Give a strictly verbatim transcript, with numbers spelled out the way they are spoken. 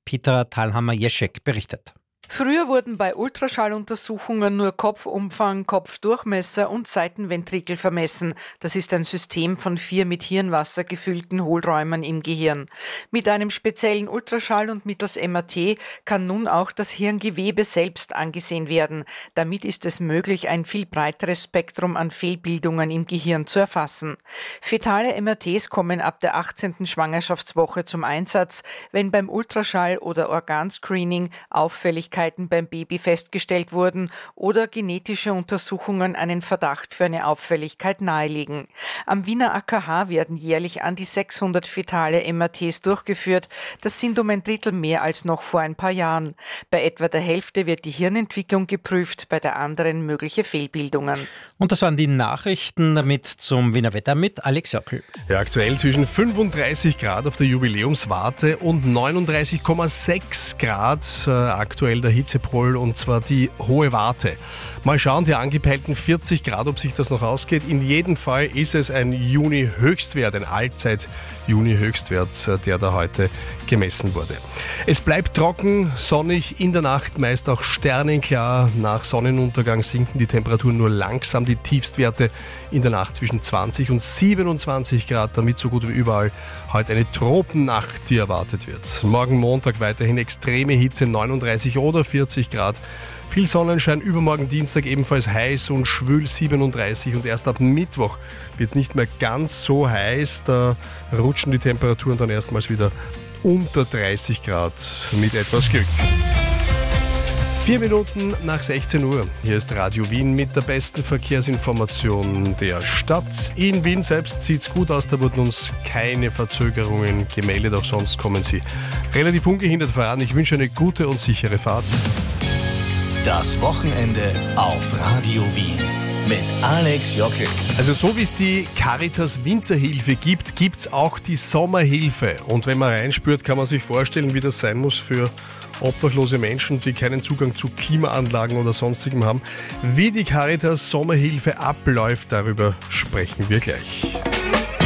Petra Thalhammer-Jeschek berichtet. Früher wurden bei Ultraschalluntersuchungen nur Kopfumfang, Kopfdurchmesser und Seitenventrikel vermessen. Das ist ein System von vier mit Hirnwasser gefüllten Hohlräumen im Gehirn. Mit einem speziellen Ultraschall und mittels M R T kann nun auch das Hirngewebe selbst angesehen werden. Damit ist es möglich, ein viel breiteres Spektrum an Fehlbildungen im Gehirn zu erfassen. Fetale M R Ts kommen ab der achtzehnten Schwangerschaftswoche zum Einsatz, wenn beim Ultraschall oder Organscreening Auffälligkeiten beim Baby festgestellt wurden oder genetische Untersuchungen einen Verdacht für eine Auffälligkeit nahelegen. Am Wiener A K H werden jährlich an die sechshundert fetale M R Ts durchgeführt. Das sind um ein Drittel mehr als noch vor ein paar Jahren. Bei etwa der Hälfte wird die Hirnentwicklung geprüft, bei der anderen mögliche Fehlbildungen. Und das waren die Nachrichten damit zum Wiener Wetter mit Alex Jockel. Ja, aktuell zwischen fünfunddreißig Grad auf der Jubiläumswarte und neununddreißig Komma sechs Grad äh, aktuell der Hitzepol, und zwar die Hohe Warte. Mal schauen, die angepeilten vierzig Grad, ob sich das noch ausgeht. In jedem Fall ist es ein Juni-Höchstwert, ein Allzeit-Juni-Höchstwert, der da heute gemessen wurde. Es bleibt trocken, sonnig, in der Nacht meist auch sternenklar. Nach Sonnenuntergang sinken die Temperaturen nur langsam. Die Tiefstwerte in der Nacht zwischen zwanzig und siebenundzwanzig Grad, damit so gut wie überall heute eine Tropennacht, die erwartet wird. Morgen Montag weiterhin extreme Hitze, neununddreißig oder vierzig Grad. Viel Sonnenschein, übermorgen Dienstag ebenfalls heiß und schwül, siebenunddreißig, und erst ab Mittwoch wird es nicht mehr ganz so heiß. Da rutschen die Temperaturen dann erstmals wieder unter dreißig Grad mit etwas Glück. Vier Minuten nach sechzehn Uhr. Hier ist Radio Wien mit der besten Verkehrsinformation der Stadt. In Wien selbst sieht es gut aus, da wurden uns keine Verzögerungen gemeldet, auch sonst kommen Sie relativ ungehindert voran. Ich wünsche eine gute und sichere Fahrt. Das Wochenende auf Radio Wien mit Alex Jockel. Also so wie es die Caritas Winterhilfe gibt, gibt es auch die Sommerhilfe. Und wenn man reinspürt, kann man sich vorstellen, wie das sein muss für obdachlose Menschen, die keinen Zugang zu Klimaanlagen oder sonstigem haben. Wie die Caritas Sommerhilfe abläuft, darüber sprechen wir gleich.